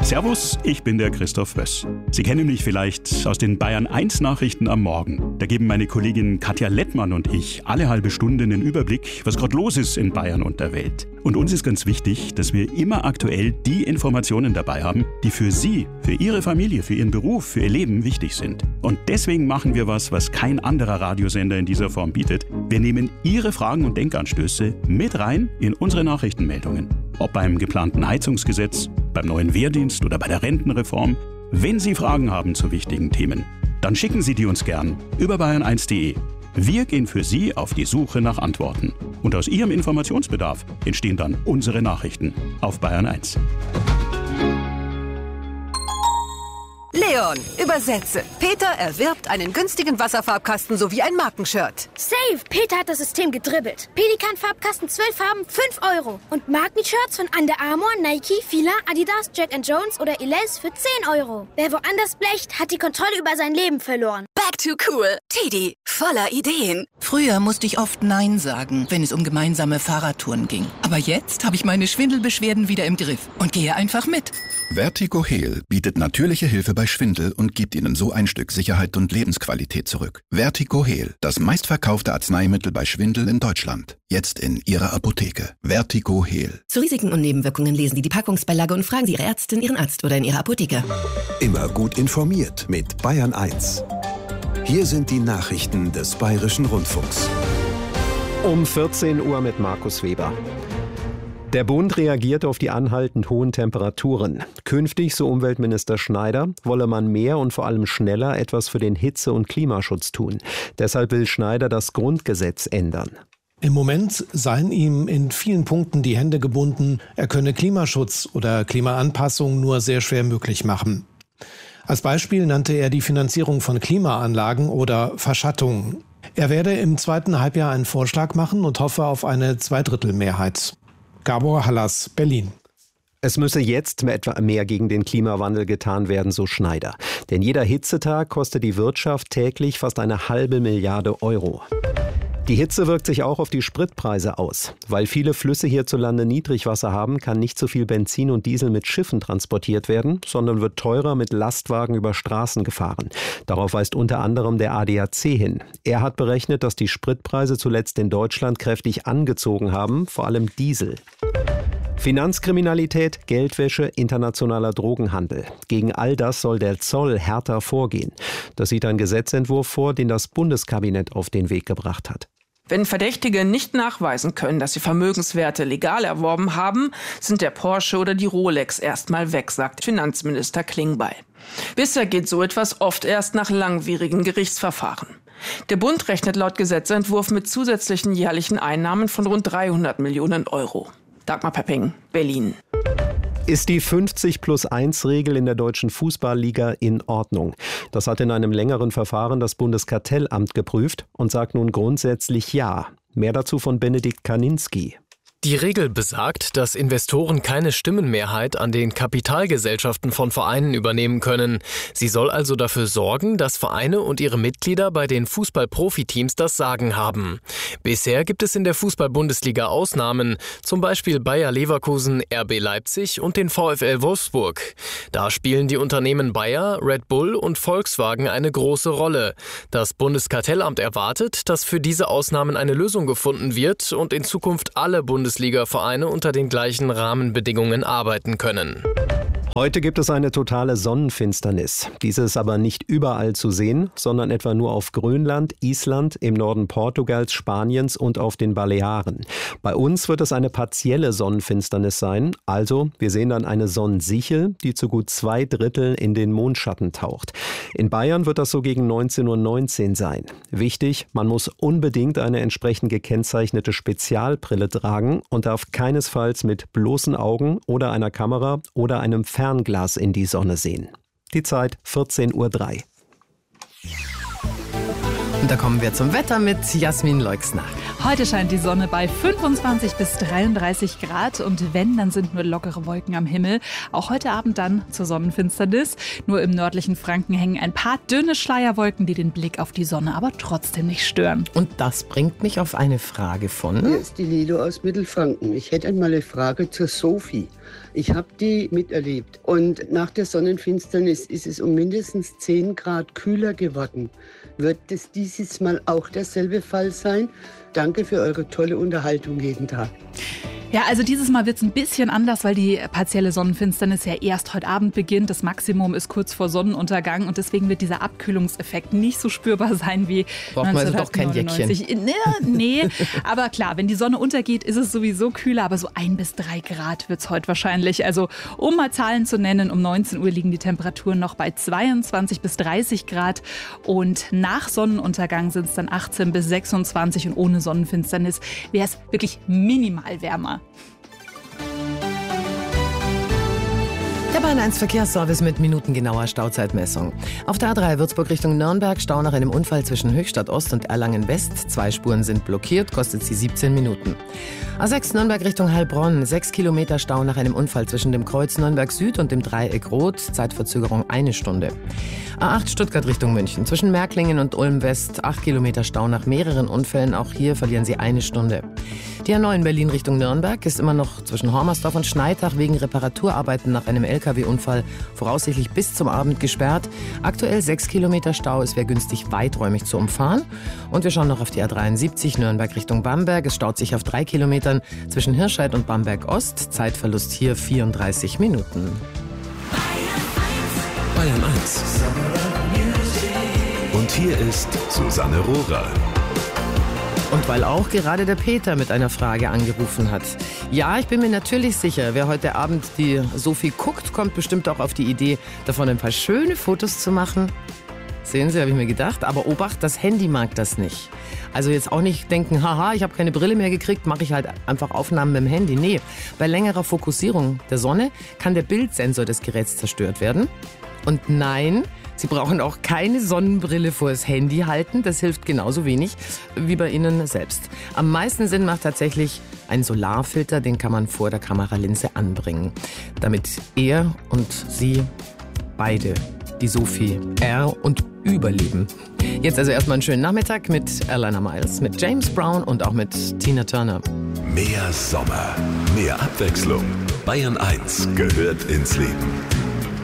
Servus, ich bin der Christoph Wöss. Sie kennen mich vielleicht aus den Bayern 1 Nachrichten am Morgen. Da geben meine Kollegin Katja Lettmann und ich alle halbe Stunde einen Überblick, was gerade los ist in Bayern und der Welt. Und uns ist ganz wichtig, dass wir immer aktuell die Informationen dabei haben, die für Sie, für Ihre Familie, für Ihren Beruf, für Ihr Leben wichtig sind. Und deswegen machen wir was kein anderer Radiosender in dieser Form bietet. Wir nehmen Ihre Fragen und Denkanstöße mit rein in unsere Nachrichtenmeldungen. Ob beim geplanten Heizungsgesetz, beim neuen Wehrdienst oder bei der Rentenreform. Wenn Sie Fragen haben zu wichtigen Themen, dann schicken Sie die uns gern über bayern1.de. Wir gehen für Sie auf die Suche nach Antworten. Und aus Ihrem Informationsbedarf entstehen dann unsere Nachrichten auf Bayern 1. Leon, übersetze. Peter erwirbt einen günstigen Wasserfarbkasten sowie ein Markenshirt. Safe! Peter hat das System gedribbelt. Pelikan-Farbkasten 12 Farben, 5 €. Und Markenshirts von Under Armour, Nike, Fila, Adidas, Jack & Jones oder Elize für 10 €. Wer woanders blecht, hat die Kontrolle über sein Leben verloren. Back to cool. Tidi, voller Ideen. Früher musste ich oft Nein sagen, wenn es um gemeinsame Fahrradtouren ging. Aber jetzt habe ich meine Schwindelbeschwerden wieder im Griff und gehe einfach mit. Vertigo Heal bietet natürliche Hilfe bei Schwindel und gibt Ihnen so ein Stück Sicherheit und Lebensqualität zurück. Vertigo Heal, das meistverkaufte Arzneimittel bei Schwindel in Deutschland. Jetzt in Ihrer Apotheke. Vertigo Heal. Zu Risiken und Nebenwirkungen lesen Sie die Packungsbeilage und fragen Sie Ihre Ärztin, Ihren Arzt oder in Ihrer Apotheke. Immer gut informiert mit Bayern 1. Hier sind die Nachrichten des Bayerischen Rundfunks. Um 14 Uhr mit Markus Weber. Der Bund reagiert auf die anhaltend hohen Temperaturen. Künftig, so Umweltminister Schneider, wolle man mehr und vor allem schneller etwas für den Hitze- und Klimaschutz tun. Deshalb will Schneider das Grundgesetz ändern. Im Moment seien ihm in vielen Punkten die Hände gebunden. Er könne Klimaschutz oder Klimaanpassung nur sehr schwer möglich machen. Als Beispiel nannte er die Finanzierung von Klimaanlagen oder Verschattung. Er werde im zweiten Halbjahr einen Vorschlag machen und hoffe auf eine Zweidrittelmehrheit. Gabor Hallas, Berlin. Es müsse jetzt etwa mehr gegen den Klimawandel getan werden, so Schneider. Denn jeder Hitzetag kostet die Wirtschaft täglich fast 1,5 Milliarde €. Die Hitze wirkt sich auch auf die Spritpreise aus. Weil viele Flüsse hierzulande Niedrigwasser haben, kann nicht so viel Benzin und Diesel mit Schiffen transportiert werden, sondern wird teurer mit Lastwagen über Straßen gefahren. Darauf weist unter anderem der ADAC hin. Er hat berechnet, dass die Spritpreise zuletzt in Deutschland kräftig angezogen haben, vor allem Diesel. Finanzkriminalität, Geldwäsche, internationaler Drogenhandel. Gegen all das soll der Zoll härter vorgehen. Das sieht ein Gesetzentwurf vor, den das Bundeskabinett auf den Weg gebracht hat. Wenn Verdächtige nicht nachweisen können, dass sie Vermögenswerte legal erworben haben, sind der Porsche oder die Rolex erstmal weg, sagt Finanzminister Klingbeil. Bisher geht so etwas oft erst nach langwierigen Gerichtsverfahren. Der Bund rechnet laut Gesetzentwurf mit zusätzlichen jährlichen Einnahmen von rund 300 Millionen €. Dagmar Pepping, Berlin. Ist die 50+1-Regel in der deutschen Fußballliga in Ordnung? Das hat in einem längeren Verfahren das Bundeskartellamt geprüft und sagt nun grundsätzlich ja. Mehr dazu von Benedikt Kaninski. Die Regel besagt, dass Investoren keine Stimmenmehrheit an den Kapitalgesellschaften von Vereinen übernehmen können. Sie soll also dafür sorgen, dass Vereine und ihre Mitglieder bei den Fußball-Profiteams das Sagen haben. Bisher gibt es in der Fußball-Bundesliga Ausnahmen, zum Beispiel Bayer Leverkusen, RB Leipzig und den VfL Wolfsburg. Da spielen die Unternehmen Bayer, Red Bull und Volkswagen eine große Rolle. Das Bundeskartellamt erwartet, dass für diese Ausnahmen eine Lösung gefunden wird und in Zukunft alle Bundesliga-Vereine unter den gleichen Rahmenbedingungen arbeiten können. Heute gibt es eine totale Sonnenfinsternis. Diese ist aber nicht überall zu sehen, sondern etwa nur auf Grönland, Island, im Norden Portugals, Spaniens und auf den Balearen. Bei uns wird es eine partielle Sonnenfinsternis sein, also wir sehen dann eine Sonnensichel, die zu gut 2/3 in den Mondschatten taucht. In Bayern wird das so gegen 19:19 Uhr sein. Wichtig, man muss unbedingt eine entsprechend gekennzeichnete Spezialbrille tragen und darf keinesfalls mit bloßen Augen oder einer Kamera oder einem Fernglas in die Sonne sehen. Die Zeit 14:03 Uhr. Und da kommen wir zum Wetter mit Jasmin Leixner. Heute scheint die Sonne bei 25 bis 33 Grad und wenn, dann sind nur lockere Wolken am Himmel. Auch heute Abend dann zur Sonnenfinsternis. Nur im nördlichen Franken hängen ein paar dünne Schleierwolken, die den Blick auf die Sonne aber trotzdem nicht stören. Und das bringt mich auf eine Frage von... Hier ist die Lilo aus Mittelfranken. Ich hätte einmal eine Frage zur Sophie. Ich habe die miterlebt und nach der Sonnenfinsternis ist es um mindestens 10 Grad kühler geworden. Wird es dieses Mal auch derselbe Fall sein? Danke für eure tolle Unterhaltung jeden Tag. Ja, also dieses Mal wird es ein bisschen anders, weil die partielle Sonnenfinsternis ja erst heute Abend beginnt. Das Maximum ist kurz vor Sonnenuntergang und deswegen wird dieser Abkühlungseffekt nicht so spürbar sein wie 1999. Braucht man also doch kein Jäckchen. Nee, aber klar, wenn die Sonne untergeht, ist es sowieso kühler, aber so 1 bis 3 Grad wird es heute wahrscheinlich. Also um mal Zahlen zu nennen, um 19 Uhr liegen die Temperaturen noch bei 22 bis 30 Grad und nach Sonnenuntergang sind es dann 18 bis 26 und ohne Sonnenfinsternis wäre es wirklich minimal wärmer. Der Bahn 1 Verkehrsservice mit minutengenauer Stauzeitmessung. Auf der A3 Würzburg Richtung Nürnberg Stau nach einem Unfall zwischen Höchstadt Ost und Erlangen West. 2 Spuren sind blockiert, kostet sie 17 Minuten. A6 Nürnberg Richtung Heilbronn. 6 Kilometer Stau nach einem Unfall zwischen dem Kreuz Nürnberg Süd und dem Dreieck Rot. Zeitverzögerung 1 Stunde. A8 Stuttgart Richtung München. Zwischen Märklingen und Ulm West 8 Kilometer Stau nach mehreren Unfällen. Auch hier verlieren sie 1 Stunde. Die A9 Berlin Richtung Nürnberg ist immer noch zwischen Hormersdorf und Schneitach wegen Reparaturarbeiten nach einem LKW-Unfall voraussichtlich bis zum Abend gesperrt. Aktuell 6 Kilometer Stau, es wäre günstig weiträumig zu umfahren. Und wir schauen noch auf die A73 Nürnberg Richtung Bamberg. Es staut sich auf 3 Kilometern zwischen Hirscheid und Bamberg Ost. Zeitverlust hier 34 Minuten. Bayern 1. Und hier ist Susanne Rohrer. Und weil auch gerade der Peter mit einer Frage angerufen hat. Ja, ich bin mir natürlich sicher, wer heute Abend die Sophie guckt, kommt bestimmt auch auf die Idee, davon ein paar schöne Fotos zu machen. Sehen Sie, habe ich mir gedacht. Aber Obacht, das Handy mag das nicht. Also jetzt auch nicht denken, haha, ich habe keine Brille mehr gekriegt, mache ich halt einfach Aufnahmen mit dem Handy. Nee, bei längerer Fokussierung der Sonne kann der Bildsensor des Geräts zerstört werden. Und nein, Sie brauchen auch keine Sonnenbrille vor das Handy halten. Das hilft genauso wenig wie bei Ihnen selbst. Am meisten Sinn macht tatsächlich ein Solarfilter, den kann man vor der Kameralinse anbringen. Damit er und Sie beide, die Sophie R und überleben. Jetzt also erstmal einen schönen Nachmittag mit Alanna Miles, mit James Brown und auch mit Tina Turner. Mehr Sommer, mehr Abwechslung. Bayern 1 gehört ins Leben.